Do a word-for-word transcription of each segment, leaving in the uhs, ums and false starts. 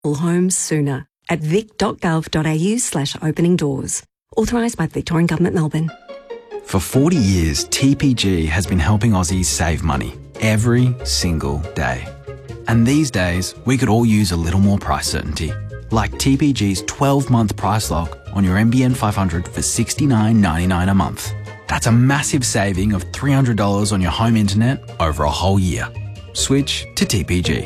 homes sooner at vic.gov.au slash opening doors. Authorised by the Victorian Government, Melbourne. For forty years, T P G has been helping Aussies save money every single day. And these days, we could all use a little more price certainty. Like T P G's twelve-month price lock on your M B N five hundred for sixty-nine ninety-nine a month. That's a massive saving of three hundred dollars on your home internet over a whole year. Switch to T P G.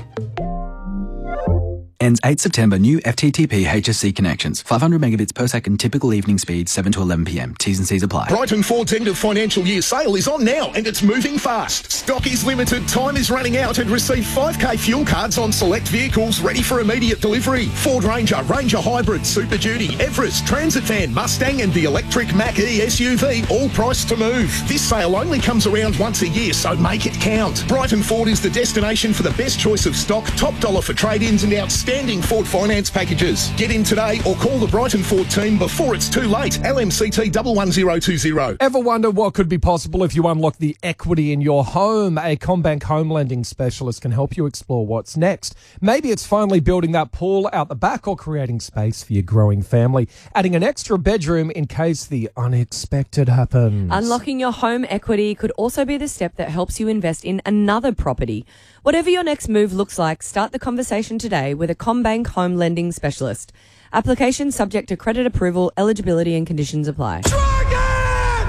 Ends eighth September. New F T T P H S C connections. five hundred megabits per second typical evening speed, seven to eleven p m. T's and C's apply. Brighton Ford's end of financial year sale is on now and it's moving fast. Stock is limited, time is running out, and receive five K fuel cards on select vehicles ready for immediate delivery. Ford Ranger, Ranger Hybrid, Super Duty, Everest, Transit Van, Mustang and the electric Mach-E S U V, all priced to move. This sale only comes around once a year, so make it count. Brighton Ford is the destination for the best choice of stock, top dollar for trade-ins and outstanding Ford finance packages. Get in today or call the Brighton Ford team before it's too late. L M C T one one zero two zero. Ever wonder what could be possible if you unlock the equity in your home? A CommBank home lending specialist can help you explore what's next. Maybe it's finally building that pool out the back or creating space for your growing family, adding an extra bedroom in case the unexpected happens. Unlocking your home equity could also be the step that helps you invest in another property. Whatever your next move looks like, start the conversation today with a CommBank home lending specialist. Application subject to credit approval, eligibility and conditions apply. Dragon!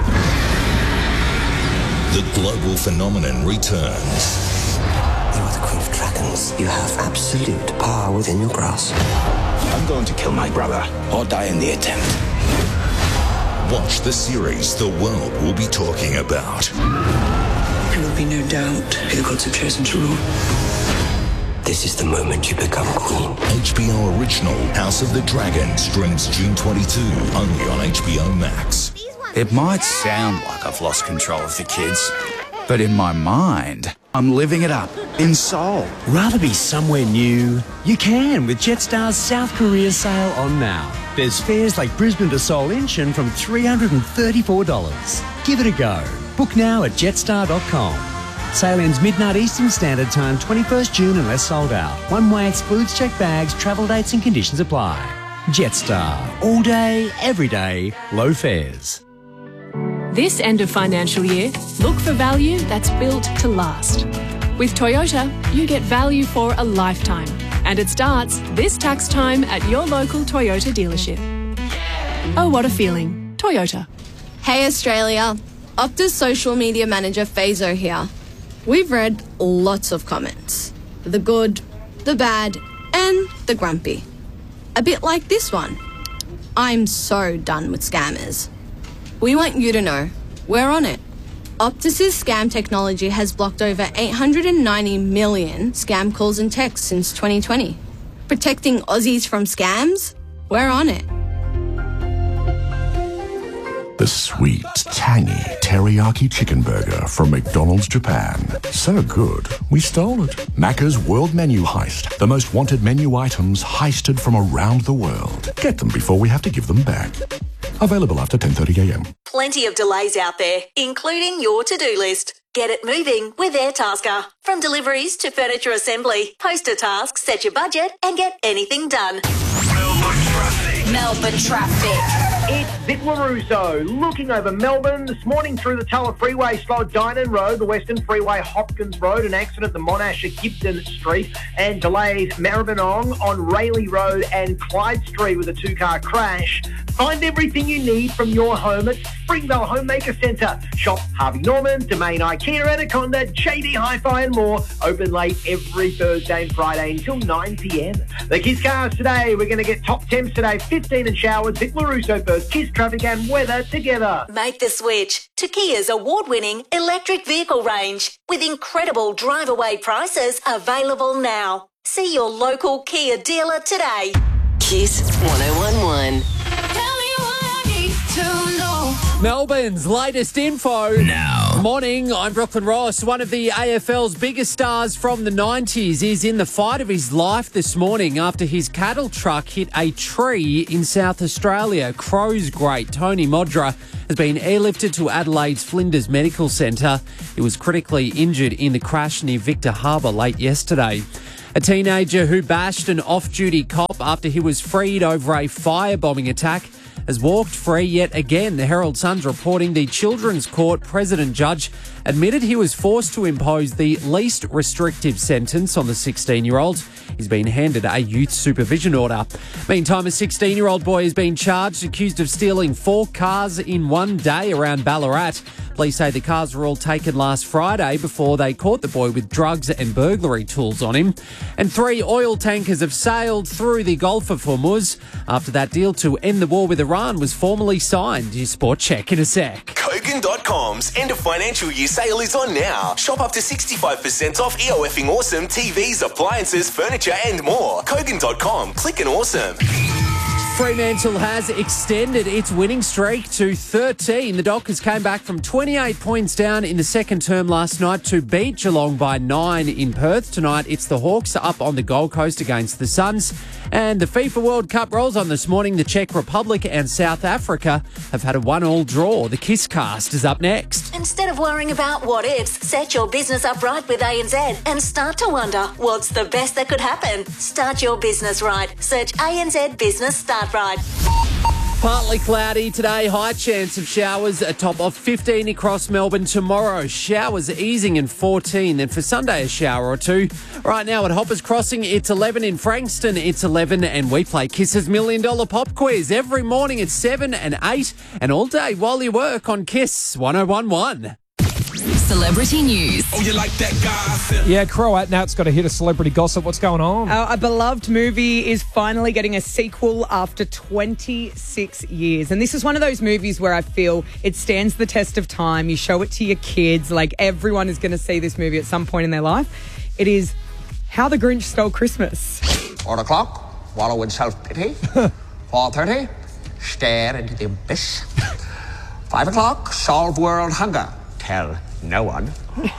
The global phenomenon returns. You are the Queen of Dragons. You have absolute power within your grasp. I'm going to kill my brother or die in the attempt. Watch the series the world will be talking about. There will be no doubt who the gods have chosen to rule. This is the moment you become queen. H B O original House of the Dragon streams June twenty-second only on H B O Max. It might sound like I've lost control of the kids, but in my mind, I'm living it up in Seoul. Rather be somewhere new? You can with Jetstar's South Korea sale on now. There's fares like Brisbane to Seoul Incheon from three hundred thirty-four dollars. Give it a go. Book now at jetstar dot com. Sale ends midnight Eastern Standard Time, twenty-first June unless sold out. One way excludes checked bags, travel dates and conditions apply. Jetstar. All day, every day, low fares. This end of financial year, look for value that's built to last. With Toyota, you get value for a lifetime. And it starts this tax time at your local Toyota dealership. Oh, what a feeling. Toyota. Hey Australia, Optus social media manager Fazo here. We've read lots of comments. The good, the bad, and the grumpy. A bit like this one. I'm so done with scammers. We want you to know, we're on it. Optus's scam technology has blocked over eight hundred ninety million scam calls and texts since twenty twenty. Protecting Aussies from scams? We're on it. The sweet, tangy teriyaki chicken burger from McDonald's Japan. So good, we stole it. Macca's World Menu Heist. The most wanted menu items heisted from around the world. Get them before we have to give them back. Available after ten thirty a m. Plenty of delays out there, including your to-do list. Get it moving with AirTasker. From deliveries to furniture assembly, post a task, set your budget and get anything done. Melbourne traffic. Melbourne traffic. It's Vic LaRusso looking over Melbourne this morning through the Tulla Freeway, slow Dynon Road, the Western Freeway, Hopkins Road, an accident at the Monash at Gibson Street, and delays Maribyrnong on Rayleigh Road and Clyde Street with a two-car crash. Find everything you need from your home at Springvale Homemaker Centre. Shop Harvey Norman, Domain IKEA, Anaconda, J D Hi-Fi and more. Open late every Thursday and Friday until nine p m. The Kiss Cars today, we're going to get top temps today, fifteen and showers. Vic LaRusso first, Kiss traffic and weather together. Make the switch to Kia's award-winning electric vehicle range with incredible drive-away prices available now. See your local Kia dealer today. Kiss one oh one one. Melbourne's latest info. Now. Morning, I'm Brooklyn Ross. One of the A F L's biggest stars from the nineties is in the fight of his life this morning after his cattle truck hit a tree in South Australia. Crows great Tony Modra has been airlifted to Adelaide's Flinders Medical Centre. He was critically injured in the crash near Victor Harbour late yesterday. A teenager who bashed an off-duty cop after he was freed over a firebombing attack has walked free yet again. The Herald Sun's reporting the Children's Court President Judge admitted he was forced to impose the least restrictive sentence on the sixteen-year-old. He's been handed a youth supervision order. Meantime, a sixteen-year-old boy has been charged, accused of stealing four cars in one day around Ballarat. Police say the cars were all taken last Friday before they caught the boy with drugs and burglary tools on him. And three oil tankers have sailed through the Gulf of Hormuz after that deal to end the war with Iran was formally signed. Your sport check in a sec. Kogan dot com's end of financial year sale is on now. Shop up to sixty-five percent off EOFing awesome T Vs, appliances, furniture and more. Kogan dot com. Click and awesome. Fremantle has extended its winning streak to thirteen. The Dockers came back from twenty-eight points down in the second term last night to beat Geelong by nine in Perth. Tonight, it's the Hawks up on the Gold Coast against the Suns. And the FIFA World Cup rolls on this morning. The Czech Republic and South Africa have had a one-all draw. The Kiss Cast is up next. Instead of worrying about what ifs, set your business up right with A N Z and start to wonder what's the best that could happen. Start your business right. Search A N Z Business Start Right. Partly cloudy today, high chance of showers, a top of fifteen across Melbourne tomorrow. Showers easing in fourteen, then for Sunday a shower or two. Right now at Hoppers Crossing, it's eleven. In Frankston, it's eleven, and we play Kiss's Million Dollar Pop Quiz every morning at seven and eight, and all day while you work on Kiss one oh one one. Celebrity news. Oh, you like that gossip? Yeah, Croat Nat's got a hit of celebrity gossip. What's going on? Uh, a beloved movie is finally getting a sequel after twenty-six years. And this is one of those movies where I feel it stands the test of time. You show it to your kids. Like, everyone is going to see this movie at some point in their life. It is How the Grinch Stole Christmas. Four o'clock, wallow in self-pity. Four thirty, stare into the abyss. Five o'clock, solve world hunger. Tell no one.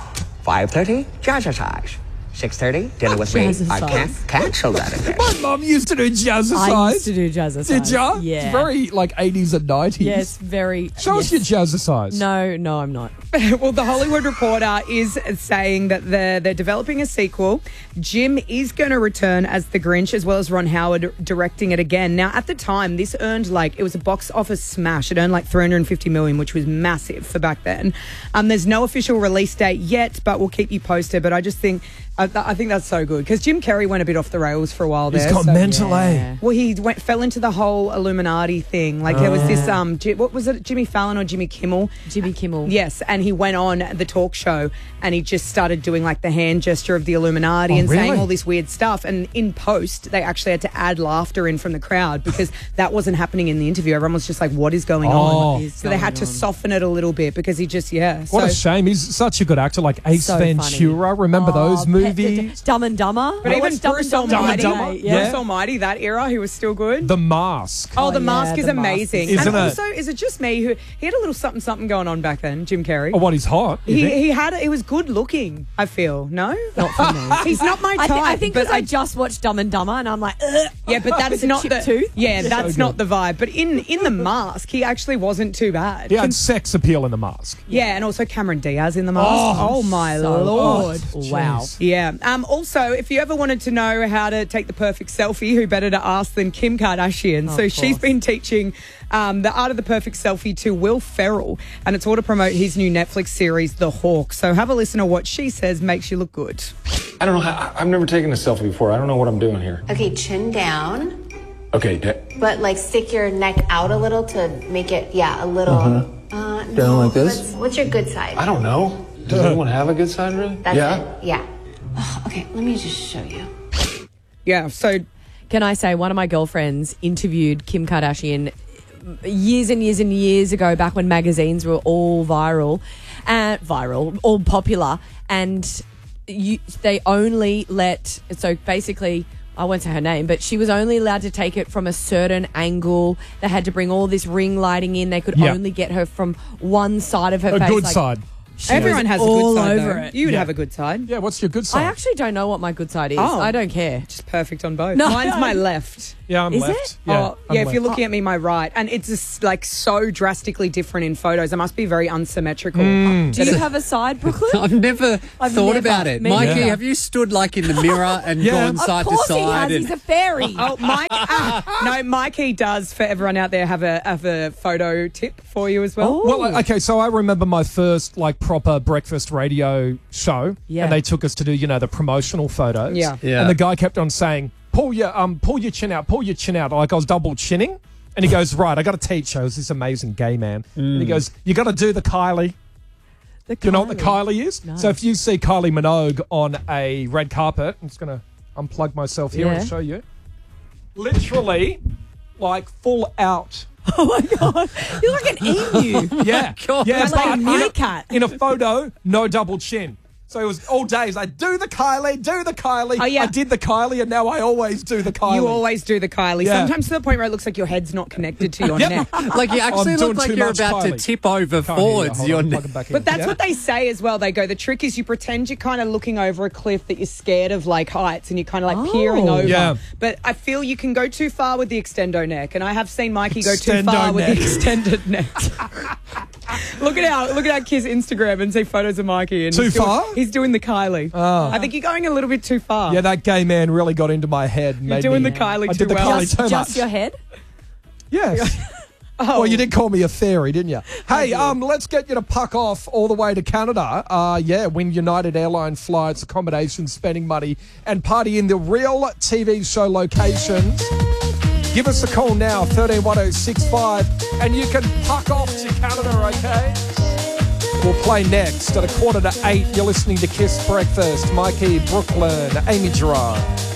Five thirty, jazzercise. Six thirty, dinner with me. I can't cancel that again. My mum used to do jazzercise. I used to do jazzercise. Did ya? Yeah. It's very like eighties and nineties. Yes, very. Show yes. us your jazzercise. No, no, I'm not. Well, The Hollywood Reporter is saying that they're, they're developing a sequel. Jim is going to return as the Grinch, as well as Ron Howard directing it again. Now, at the time, this earned like, it was a box office smash. It earned like three hundred fifty million, which was massive for back then. Um, there's no official release date yet, but we'll keep you posted. But I just think, I, th- I think that's so good because Jim Carrey went a bit off the rails for a while there. He's got so, mental, yeah. eh? Well, he went fell into the whole Illuminati thing. Like, there was this, um, J- what was it, Jimmy Fallon or Jimmy Kimmel? Jimmy Kimmel. Yes, and he went on the talk show and he just started doing like the hand gesture of the Illuminati Oh, and saying really? all this weird stuff. And in post, they actually had to add laughter in from the crowd because that wasn't happening in the interview. Everyone was just like, what is going Oh. on? What is so they had to going on? soften it a little bit because he just, yeah. What so, a shame. He's such a good actor, like Ace So Ventura. funny. Remember Oh, those Pet- movies? Dumb and Dumber. But I even watched Dumb Bruce and Dumber. Almighty, Dumb and Dumber, yeah. Bruce yeah. Almighty, that era, he was still good. The Mask. Oh, Oh, The yeah, Mask is The Mask amazing. is- and Isn't it? also, is it just me who he had a little something something going on back then, Jim Carrey? Oh, what, he's hot? you He think? he had he was good looking, I feel. No? Not for me. He's not my I, type. thi- I think but because I just watched Dumb and Dumber and I'm like, ugh. Yeah, but that's With a not chipped the tooth. Yeah, So that's good. not the vibe. But in in The Mask, he actually wasn't too bad. He had sex appeal in The Mask. Yeah, and also Cameron Diaz in The Mask. Oh, Oh, my so lord. good. Wow. Jeez. Yeah. Um, also, if you ever wanted to know how to take the perfect selfie, who better to ask than Kim Kardashian? Of so she's course. been teaching um, the art of the perfect selfie to Will Ferrell, and it's all to promote his new Netflix series, The Hawk. So have a listen to what she says makes you look good. I don't know how, I've never taken a selfie before. I don't know what I'm doing here. Okay, chin down, Okay, da- but like stick your neck out a little to make it, yeah, a little. Uh-huh. Uh, no, Down like this? What's, what's your good side? I don't know. Does anyone have a good side, really? That's yeah? it. Yeah. Ugh, okay, let me just show you. Yeah, so Can I say one of my girlfriends interviewed Kim Kardashian years and years and years ago, back when magazines were all viral, and viral, all popular, and you, they only let, so basically, I won't say her name, but she was only allowed to take it from a certain angle. They had to bring all this ring lighting in. They could Yeah. only get her from one side of her A face. good like, side. she everyone was has a all good side. over though. it. You would Yeah. have a good side. Yeah, what's your good side? I actually don't know what my good side is. Oh. I don't care. Just perfect on both. No, Mine's no. my left. yeah, I'm Is left. it? Yeah. Oh, Yeah, if you're looking at me, my right, and it's just like so drastically different in photos. I must be very unsymmetrical. Mm. Do you have a side, Brooklyn? I've never I've thought never. about it. Me Mikey, neither. have you stood like in the mirror and Yeah. gone Of side to Of course he side? has. and- He's a fairy. Oh, Mike! ah, no, Mikey does. For everyone out there, have a have a photo tip for you as well. Well, okay, so I remember my first like proper breakfast radio show, Yeah. and they took us to do, you know, the promotional photos. Yeah. Yeah. And the guy kept on saying, "Pull your um, pull your chin out, pull your chin out." Like I was double chinning, and he goes, "Right, I got to teach you." I was this amazing gay man, and he goes, "You got to do the Kylie." The Do you know what the Kylie is? No. So if you see Kylie Minogue on a red carpet, I'm just going to unplug myself here Yeah. and show you. Literally, like full out. Oh my god, you're like an emu. Yeah, God. yeah, Like a but in meerkat. In a photo, no double chin. So it was all days. I do the Kylie, do the Kylie. Oh, yeah. I did the Kylie, and now I always do the Kylie. You always do the Kylie. Yeah. Sometimes to the point where it looks like your head's not connected to your Yep. neck. Like you actually I'm look doing like too you're much about to Kylie. tip over Can't hear you. forwards. Hold Your on, neck. plug it back in. But that's Yeah. what they say as well. They go, the trick is you pretend you're kind of looking over a cliff that you're scared of like heights and you're kind of like peering Oh. over. Yeah. But I feel you can go too far with the extendo neck. And I have seen Mikey go too Extendo far with neck. the extended neck. Look at our look at our kids' Instagram and see photos of Mikey. And Too he's doing- far? He's doing the Kylie. Oh. I think you're going a little bit too far. Yeah, that gay man really got into my head. and You're made doing me- the Kylie I too did the well. Kylie Just, too just much. your head. Yes. Oh. Well, you did call me a fairy, didn't you? Hey, um, let's get you to puck off all the way to Canada. Uh, yeah, win United Airline flights, accommodation, spending money, and party in the real T V show locations. Give us a call now, one three one zero six five, and you can puck off to Canada, okay? We'll play next at a quarter to eight. You're listening to Kiss Breakfast. Mikey, Brooklyn, Amy Gerard.